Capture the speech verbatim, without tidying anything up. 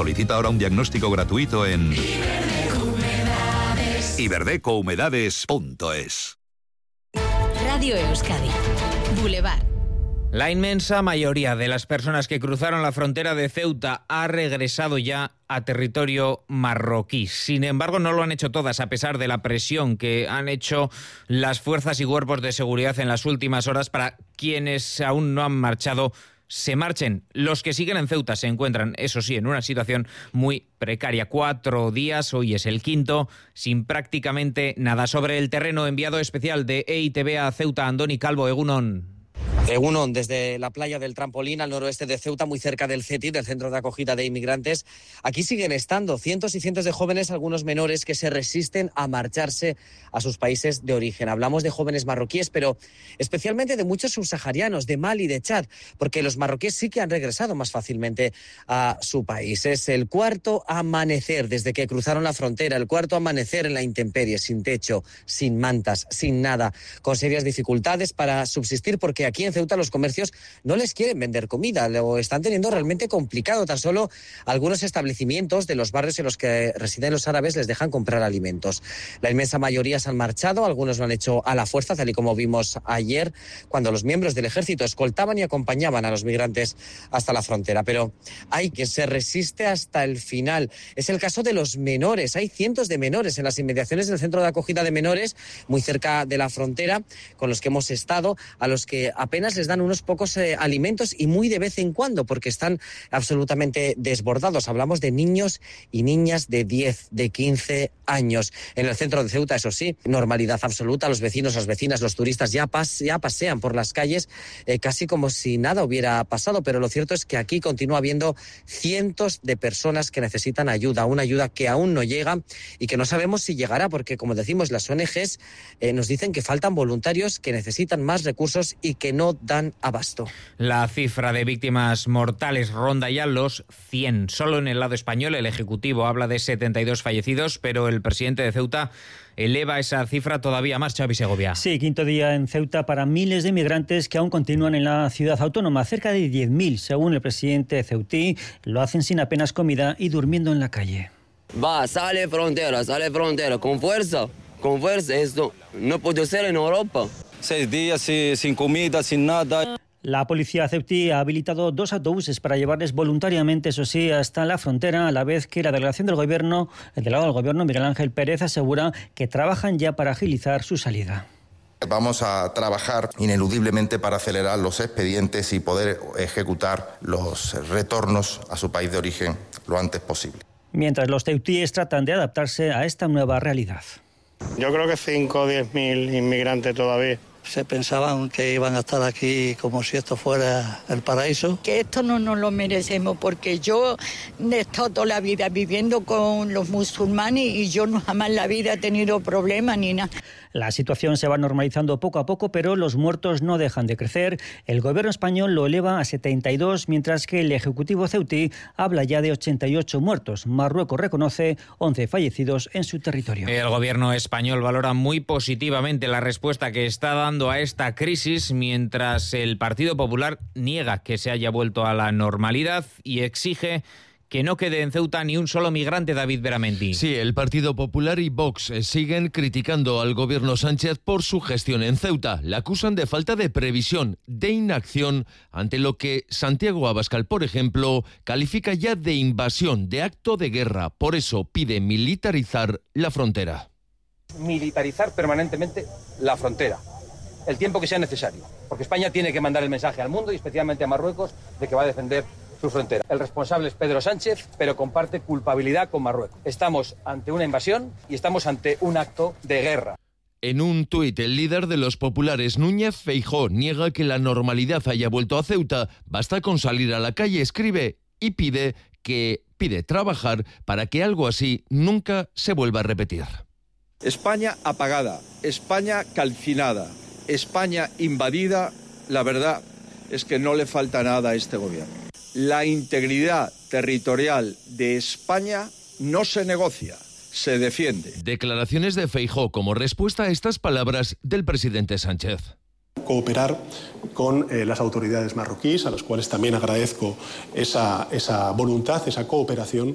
Solicita ahora un diagnóstico gratuito en iberdecohumedades punto es. Radio Euskadi, Boulevard. La inmensa mayoría de las personas que cruzaron la frontera de Ceuta ha regresado ya a territorio marroquí. Sin embargo, no lo han hecho todas, a pesar de la presión que han hecho las fuerzas y cuerpos de seguridad en las últimas horas para quienes aún no han marchado se marchen. Los que siguen en Ceuta se encuentran, eso sí, en una situación muy precaria. Cuatro días, hoy es el quinto, sin prácticamente nada. Sobre el terreno, enviado especial de E I Te Be a Ceuta, Andoni Calvo, Egunon. Egunon, desde la playa del Trampolín al noroeste de Ceuta, muy cerca del CETI, del Centro de Acogida de Inmigrantes. Aquí siguen estando cientos y cientos de jóvenes, algunos menores, que se resisten a marcharse a sus países de origen. Hablamos de jóvenes marroquíes, pero especialmente de muchos subsaharianos, de Mali, de Chad, porque los marroquíes sí que han regresado más fácilmente a su país. Es el cuarto amanecer desde que cruzaron la frontera, el cuarto amanecer en la intemperie, sin techo, sin mantas, sin nada, con serias dificultades para subsistir, porque aquí en Ceuta los comercios no les quieren vender comida, lo están teniendo realmente complicado. Tan solo algunos establecimientos de los barrios en los que residen los árabes les dejan comprar alimentos. La inmensa mayoría se han marchado, algunos lo han hecho a la fuerza, tal y como vimos ayer, cuando los miembros del ejército escoltaban y acompañaban a los migrantes hasta la frontera. Pero hay quien se resiste hasta el final. Es el caso de los menores. Hay cientos de menores en las inmediaciones del centro de acogida de menores, muy cerca de la frontera, con los que hemos estado, a los que apenas les dan unos pocos eh, alimentos y muy de vez en cuando, porque están absolutamente desbordados. Hablamos de niños y niñas de diez, de quince años. En el centro de Ceuta, eso sí, normalidad absoluta. Los vecinos, las vecinas, los turistas ya, pas, ya pasean por las calles eh, casi como si nada hubiera pasado, pero lo cierto es que aquí continúa habiendo cientos de personas que necesitan ayuda, una ayuda que aún no llega y que no sabemos si llegará, porque, como decimos, las O N Ges eh, nos dicen que faltan voluntarios, que necesitan más recursos y que no dan abasto. La cifra de víctimas mortales ronda ya los cien. Solo en el lado español el Ejecutivo habla de setenta y dos fallecidos, pero el presidente de Ceuta eleva esa cifra todavía más, Xavi Segovia. Sí, quinto día en Ceuta para miles de migrantes que aún continúan en la ciudad autónoma. Cerca de diez mil, según el presidente ceutí, lo hacen sin apenas comida y durmiendo en la calle. Va, sale frontera, sale frontera, con fuerza, con fuerza. Esto no puede ser en Europa. Seis días sin comida, sin nada. La policía ceutí ha habilitado dos autobuses para llevarles voluntariamente, eso sí, hasta la frontera, a la vez que la delegación del gobierno, el delegado del gobierno, Miguel Ángel Pérez, asegura que trabajan ya para agilizar su salida. Vamos a trabajar ineludiblemente para acelerar los expedientes y poder ejecutar los retornos a su país de origen lo antes posible. Mientras los ceutíes tratan de adaptarse a esta nueva realidad. Yo creo que cinco o diez mil inmigrantes todavía. Se pensaban que iban a estar aquí como si esto fuera el paraíso. Que esto no nos lo merecemos, porque yo he estado toda la vida viviendo con los musulmanes y yo no jamás en la vida he tenido problemas ni nada. La situación se va normalizando poco a poco, pero los muertos no dejan de crecer. El gobierno español lo eleva a setenta y dos, mientras que el Ejecutivo ceutí habla ya de ochenta y ocho muertos. Marruecos reconoce once fallecidos en su territorio. El gobierno español valora muy positivamente la respuesta que está dando a esta crisis, mientras el Partido Popular niega que se haya vuelto a la normalidad y exige que no quede en Ceuta ni un solo migrante, David Beramendi. Sí, el Partido Popular y Vox siguen criticando al gobierno Sánchez por su gestión en Ceuta. La acusan de falta de previsión, de inacción, ante lo que Santiago Abascal, por ejemplo, califica ya de invasión, de acto de guerra. Por eso pide militarizar la frontera. Militarizar permanentemente la frontera, el tiempo que sea necesario, porque España tiene que mandar el mensaje al mundo y especialmente a Marruecos de que va a defender su frontera. El responsable es Pedro Sánchez, pero comparte culpabilidad con Marruecos. Estamos ante una invasión y estamos ante un acto de guerra. En un tuit, el líder de los populares, Núñez Feijóo, niega que la normalidad haya vuelto a Ceuta. Basta con salir a la calle, escribe, y pide que pide trabajar para que algo así nunca se vuelva a repetir. España apagada, España calcinada, España invadida, la verdad es que no le falta nada a este gobierno. La integridad territorial de España no se negocia, se defiende. Declaraciones de Feijóo como respuesta a estas palabras del presidente Sánchez. Cooperar con eh, las autoridades marroquíes, a las cuales también agradezco esa, esa voluntad, esa cooperación.